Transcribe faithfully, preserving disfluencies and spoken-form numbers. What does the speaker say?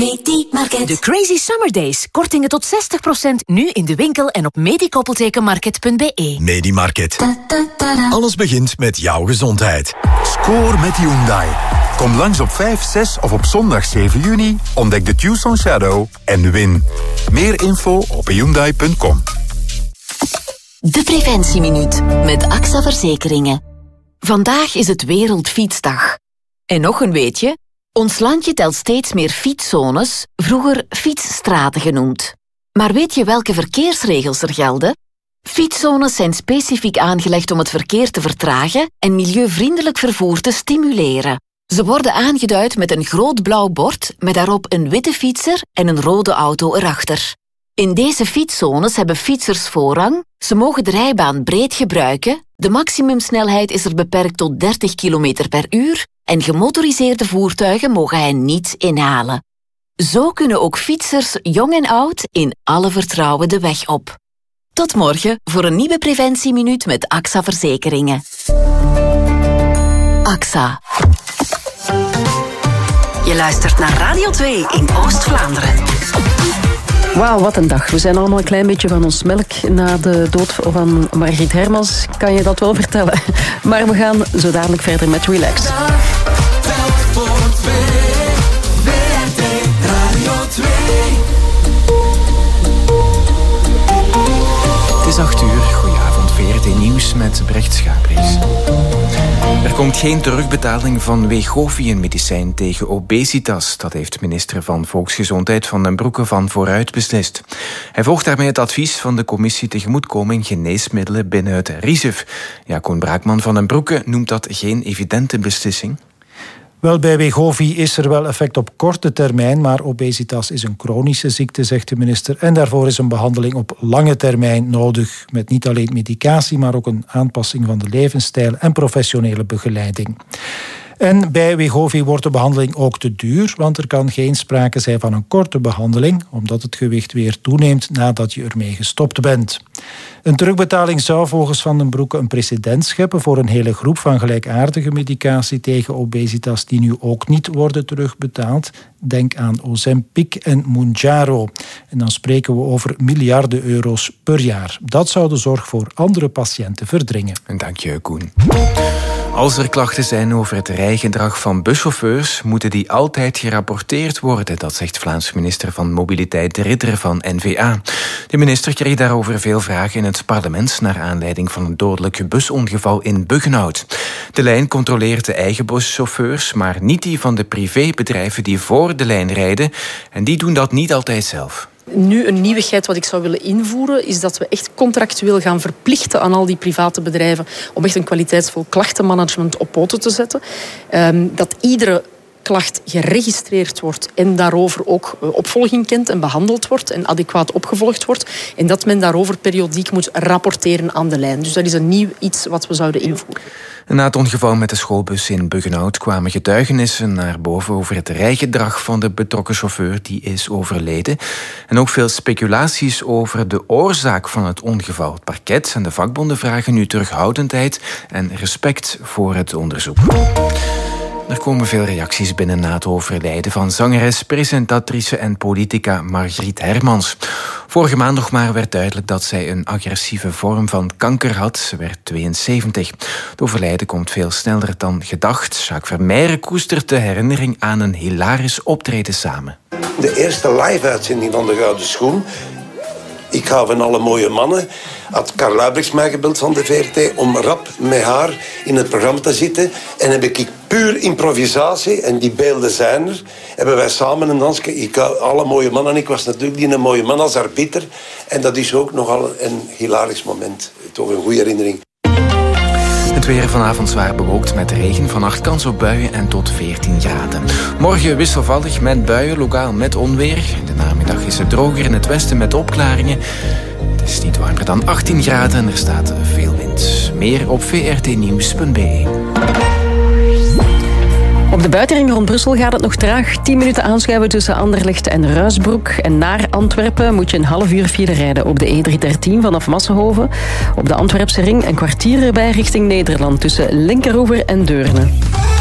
Medimarket. De Crazy Summer Days. Kortingen tot zestig procent nu in de winkel en op medikoppeltekenmarket punt be. Medimarket. Alles begint met jouw gezondheid. Score met Hyundai. Kom langs op vijf, zes of op zondag zeven juni. Ontdek de Tucson Shadow en win. Meer info op hyundai punt com. De Preventieminuut met A X A Verzekeringen. Vandaag is het Wereldfietsdag. En nog een weetje. Ons landje telt steeds meer fietszones, vroeger fietsstraten genoemd. Maar weet je welke verkeersregels er gelden? Fietszones zijn specifiek aangelegd om het verkeer te vertragen en milieuvriendelijk vervoer te stimuleren. Ze worden aangeduid met een groot blauw bord met daarop een witte fietser en een rode auto erachter. In deze fietszones hebben fietsers voorrang, ze mogen de rijbaan breed gebruiken, de maximumsnelheid is er beperkt tot dertig kilometer per uur en gemotoriseerde voertuigen mogen hen niet inhalen. Zo kunnen ook fietsers, jong en oud, in alle vertrouwen de weg op. Tot morgen voor een nieuwe Preventieminuut met A X A Verzekeringen. A X A. Je luistert naar Radio twee in Oost-Vlaanderen. Wauw, wat een dag. We zijn allemaal een klein beetje van ons melk na de dood van Margriet Hermans. Kan je dat wel vertellen? Maar we gaan zo dadelijk verder met Relax. Het is acht uur. Goedenavond, V R T Nieuws met Brecht Schaapries. Er komt geen terugbetaling van Wegovy, een medicijn tegen obesitas. Dat heeft minister van Volksgezondheid Van den Broeke van Vooruit beslist. Hij volgt daarmee het advies van de commissie Tegemoetkoming Geneesmiddelen binnen het R I Z E F. Ja, Koen Braakman van den Broeke noemt dat geen evidente beslissing. Wel, bij Wegovy is er wel effect op korte termijn, maar obesitas is een chronische ziekte, zegt de minister. En daarvoor is een behandeling op lange termijn nodig, met niet alleen medicatie, maar ook een aanpassing van de levensstijl en professionele begeleiding. En bij Wegovy wordt de behandeling ook te duur, want er kan geen sprake zijn van een korte behandeling, omdat het gewicht weer toeneemt nadat je ermee gestopt bent. Een terugbetaling zou volgens Van den Broeke een precedent scheppen voor een hele groep van gelijkaardige medicatie tegen obesitas die nu ook niet worden terugbetaald. Denk aan Ozempic en Mounjaro. En dan spreken we over miljarden euro's per jaar. Dat zou de zorg voor andere patiënten verdringen. En dank je, Koen. Als er klachten zijn over het rijgedrag van buschauffeurs, moeten die altijd gerapporteerd worden. Dat zegt Vlaams minister van Mobiliteit De Ridder van N V A. De minister kreeg daarover veel vragen in het parlement naar aanleiding van een dodelijk busongeval in Buggenhout. De lijn controleert de eigen buschauffeurs, maar niet die van de privébedrijven die voor de lijn rijden. En die doen dat niet altijd zelf. Nu een nieuwigheid wat ik zou willen invoeren is dat we echt contractueel gaan verplichten aan al die private bedrijven om echt een kwaliteitsvol klachtenmanagement op poten te zetten. Um, dat iedere klacht geregistreerd wordt en daarover ook opvolging kent en behandeld wordt en adequaat opgevolgd wordt. En dat men daarover periodiek moet rapporteren aan de lijn. Dus dat is een nieuw iets wat we zouden invoeren. Na het ongeval met de schoolbus in Buggenhout kwamen getuigenissen naar boven over het rijgedrag van de betrokken chauffeur die is overleden. En ook veel speculaties over de oorzaak van het ongeval. Het parket en de vakbonden vragen nu terughoudendheid en respect voor het onderzoek. Er komen veel reacties binnen na het overlijden van zangeres, presentatrice en politica Margriet Hermans. Vorige maand nog maar werd duidelijk dat zij een agressieve vorm van kanker had. Ze werd tweeënzeventig. Het overlijden komt veel sneller dan gedacht. Jacques Vermeijren koestert de herinnering aan een hilarisch optreden samen. De eerste live-uitzending van De Gouden Schoen. Ik hou van alle mooie mannen. Had Karl Luijbrechts mij gebeld van de V R T om rap met haar in het programma te zitten. En heb ik puur improvisatie, en die beelden zijn er, hebben wij samen een dansje. Ik hou alle mooie mannen. En ik was natuurlijk die een mooie man als arbiter. En dat is ook nogal een hilarisch moment. Toch een goede herinnering. Het weer vanavond zwaar bewolkt met regen. Vannacht kans op buien en tot veertien graden. Morgen wisselvallig met buien, lokaal met onweer. In de namiddag is het droger in het westen met opklaringen. Het is niet warmer dan achttien graden en er staat veel wind. Meer op v r t nieuws punt b e. Op de buitenring rond Brussel gaat het nog traag. tien minuten aanschuiven tussen Anderlecht en Ruisbroek. En naar Antwerpen moet je een half uur file rijden op de E driehonderddertien vanaf Massenhoven. Op de Antwerpse ring een kwartier erbij richting Nederland tussen Linkeroever en Deurne.